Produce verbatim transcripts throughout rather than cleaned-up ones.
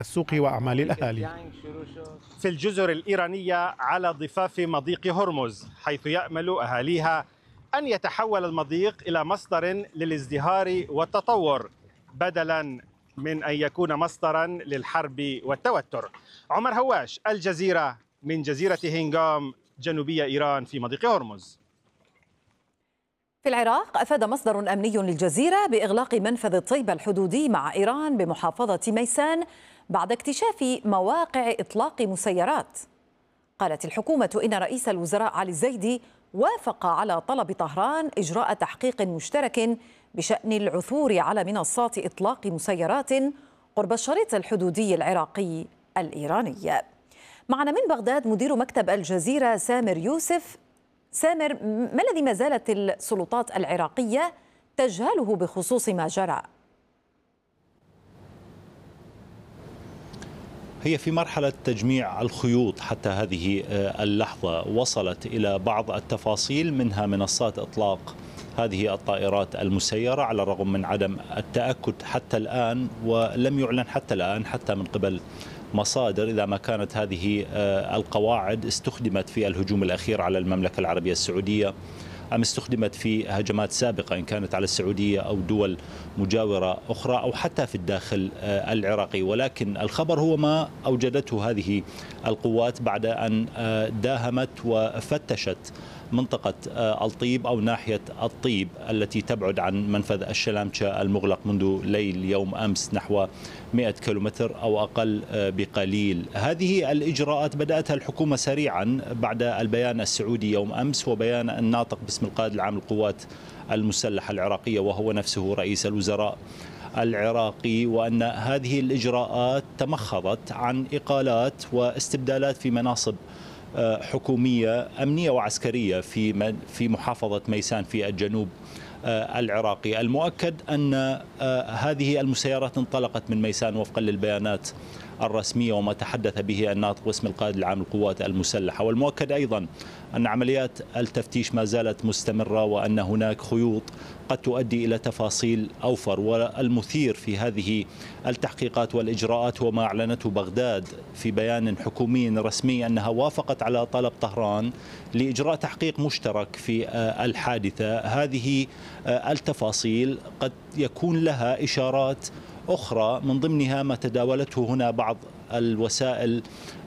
السوق وأعمال الأهالي. في الجزر الإيرانية على ضفاف مضيق هرمز، حيث يأمل أهاليها أن يتحول المضيق إلى مصدر للازدهار والتطور بدلا من أن يكون مصدرا للحرب والتوتر. عمر هواش، الجزيرة، من جزيرة هينغام جنوبية إيران في مضيق هرمز. في العراق أفاد مصدر أمني للجزيرة بإغلاق منفذ طيبة الحدودي مع إيران بمحافظة ميسان بعد اكتشاف مواقع إطلاق مسيرات. قالت الحكومة إن رئيس الوزراء علي الزيدي وافق على طلب طهران إجراء تحقيق مشترك بشأن العثور على منصات إطلاق مسيرات قرب الشريط الحدودي العراقي الإيراني. معنا من بغداد مدير مكتب الجزيرة سامر يوسف. سامر، ما الذي ما زالت السلطات العراقية تجهله بخصوص ما جرى؟ هي في مرحلة تجميع الخيوط حتى هذه اللحظة، وصلت إلى بعض التفاصيل منها منصات إطلاق هذه الطائرات المسيرة على الرغم من عدم التأكد حتى الآن، ولم يعلن حتى الآن حتى من قبل مصادر إذا ما كانت هذه القواعد استخدمت في الهجوم الأخير على المملكة العربية السعودية أم استخدمت في هجمات سابقة إن كانت على السعودية أو دول مجاورة أخرى أو حتى في الداخل العراقي. ولكن الخبر هو ما أوجدته هذه القوات بعد أن داهمت وفتشت منطقة الطيب أو ناحية الطيب التي تبعد عن منفذ الشلامشة المغلق منذ ليل يوم أمس نحو مئة كيلومتر أو أقل بقليل. هذه الإجراءات بدأتها الحكومة سريعا بعد البيان السعودي يوم أمس وبيان الناطق باسم القائد العام للقوات المسلحة العراقية وهو نفسه رئيس الوزراء العراقي، وأن هذه الإجراءات تمخضت عن إقالات واستبدالات في مناصب حكومية أمنية وعسكرية في في محافظة ميسان في الجنوب العراقي. المؤكد أن هذه المسيرات انطلقت من ميسان وفقا للبيانات الرسمية وما تحدث به الناطق باسم القائد العام للقوات المسلحة. والمؤكد أيضا أن عمليات التفتيش ما زالت مستمرة وأن هناك خيوط قد تؤدي إلى تفاصيل أوفر. والمثير في هذه التحقيقات والإجراءات هو ما أعلنته بغداد في بيان حكومي رسمي أنها وافقت على طلب طهران لإجراء تحقيق مشترك في الحادثة. هذه التفاصيل قد يكون لها إشارات أخرى من ضمنها ما تداولته هنا بعض الوسائل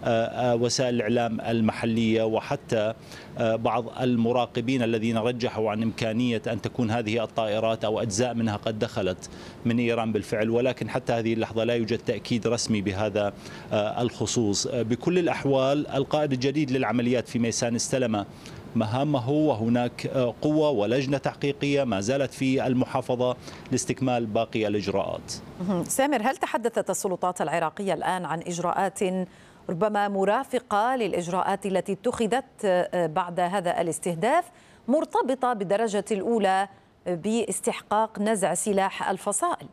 وسائل الإعلام المحلية وحتى بعض المراقبين الذين رجحوا عن إمكانية أن تكون هذه الطائرات أو أجزاء منها قد دخلت من إيران بالفعل، ولكن حتى هذه اللحظة لا يوجد تأكيد رسمي بهذا الخصوص. بكل الأحوال القائد الجديد للعمليات في ميسان استلم مهامه وهناك قوة ولجنة تحقيقية ما زالت في المحافظة لاستكمال باقي الإجراءات. سامر، هل تحدثت السلطات العراقية الآن عن إجراءات ربما مرافقة للإجراءات التي اتخذت بعد هذا الاستهداف مرتبطة بالدرجة الأولى باستحقاق نزع سلاح الفصائل؟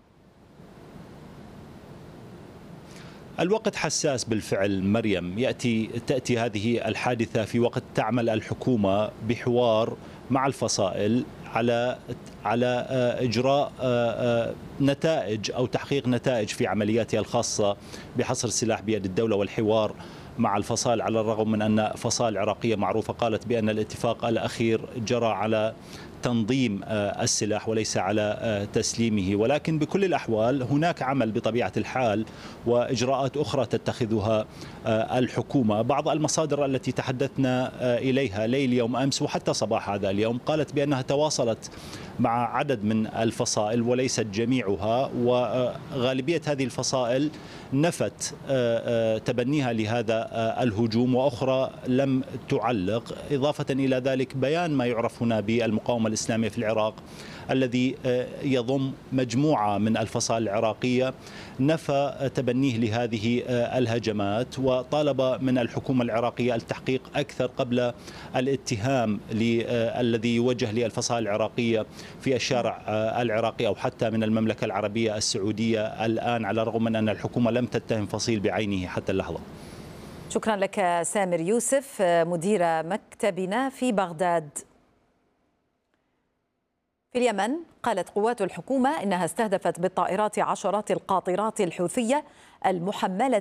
الوقت حساس بالفعل مريم، يأتي تأتي هذه الحادثة في وقت تعمل الحكومة بحوار مع الفصائل على على إجراء نتائج أو تحقيق نتائج في عملياتها الخاصة بحصر السلاح بيد الدولة والحوار مع الفصائل، على الرغم من أن فصائل عراقية معروفة قالت بأن الاتفاق الأخير جرى على تنظيم السلاح وليس على تسليمه. ولكن بكل الأحوال هناك عمل بطبيعة الحال وإجراءات أخرى تتخذها الحكومة. بعض المصادر التي تحدثنا إليها ليل يوم أمس وحتى صباح هذا اليوم قالت بأنها تواصلت مع عدد من الفصائل وليست جميعها، وغالبية هذه الفصائل نفت تبنيها لهذا الهجوم وأخرى لم تعلق. إضافة إلى ذلك بيان ما يعرف هنا بالمقاومة الإسلامية في العراق الذي يضم مجموعة من الفصائل العراقية نفى تبنيه لهذه الهجمات وطالب من الحكومة العراقية التحقيق أكثر قبل الاتهام الذي يوجه للفصائل العراقية في الشارع العراقي أو حتى من المملكة العربية السعودية الآن، على الرغم من أن الحكومة لم تتهم فصيل بعينه حتى اللحظة. شكرا لك سامر يوسف مدير مكتبنا في بغداد. في اليمن قالت قوات الحكومة إنها استهدفت بالطائرات عشرات القاطرات الحوثية المحملة